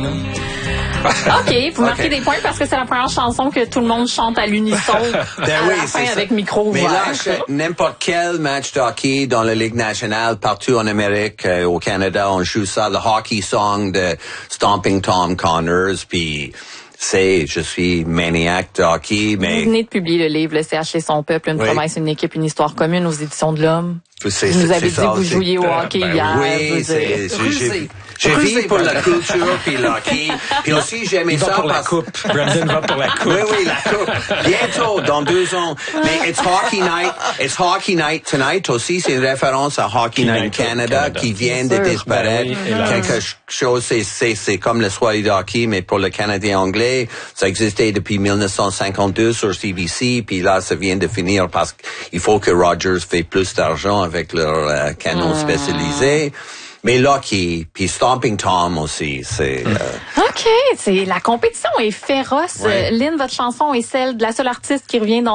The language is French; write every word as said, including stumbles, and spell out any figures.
OK, vous marquez okay. des points parce que c'est la première chanson que tout le monde chante à l'unisson ben à oui, la fin ça. avec micro ouvert. Mais là, n'importe quel match de hockey dans la Ligue nationale, partout en Amérique, euh, au Canada, on joue ça, le hockey song de Stomping Tom Connors, puis c'est, je suis maniaque de hockey, mais... Vous venez de publier le livre, Le C H et son peuple, une oui. promesse, une équipe, une histoire commune aux éditions de l'Homme. C'est, vous nous avez dit ça, que vous jouiez au hockey ben, hier. Oui, c'est... J'ai, j'ai vu pour la culture puis le hockey. Puis aussi, j'aimais Il ça va pour parce... la coupe. Brandon va pour la coupe. Oui, oui, la coupe. Bientôt, dans deux ans. Mais it's hockey night. It's hockey night tonight aussi. C'est une référence à Hockey Night in Canada, Canada qui vient de disparaître. Ben oui, quelque chose, c'est, c'est, c'est comme le soirée de hockey, mais pour le Canadien anglais. Ça existait depuis dix-neuf cent cinquante-deux sur C B C. Puis là, ça vient de finir parce qu'il faut que Rogers fait plus d'argent avec leur euh, canon mm. spécialisé. Mais là, qui, puis Stomping Tom aussi, c'est... Euh... OK, c'est la compétition est féroce. Ouais. Lynn, votre chanson est celle de la seule artiste qui revient dans